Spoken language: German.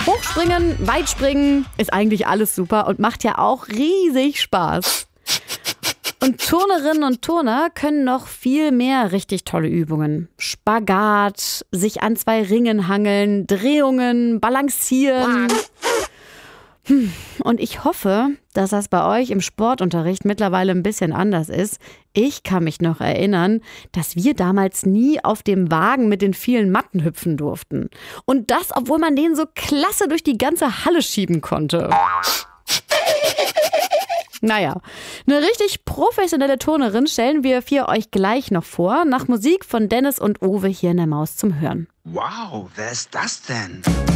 Hochspringen, Weitspringen ist eigentlich alles super und macht ja auch riesig Spaß. Und Turnerinnen und Turner können noch viel mehr richtig tolle Übungen. Spagat, sich an 2 Ringen hangeln, Drehungen, Balancieren. Und ich hoffe, dass das bei euch im Sportunterricht mittlerweile ein bisschen anders ist. Ich kann mich noch erinnern, dass wir damals nie auf dem Wagen mit den vielen Matten hüpfen durften. Und das, obwohl man den so klasse durch die ganze Halle schieben konnte. Naja, eine richtig professionelle Turnerin stellen wir für euch gleich noch vor, nach Musik von Dennis und Uwe hier in der Maus zum Hören. Wow, wer ist das denn?